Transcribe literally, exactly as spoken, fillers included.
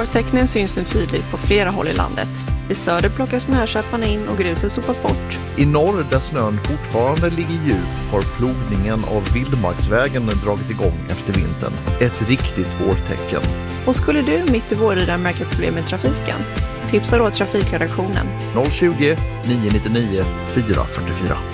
Vårtecknen syns nu tydligt på flera håll i landet. I söder plockas snököparna in och gruset sopas bort. I norr, där snön fortfarande ligger djup, har plogningen av vildmarksvägen dragit igång efter vintern. Ett riktigt vårtecken. Och skulle du mitt i vårridan märka problem med trafiken? Tipsa då trafikredaktionen. noll tjugo, nio nio nio, fyra fyra fyra.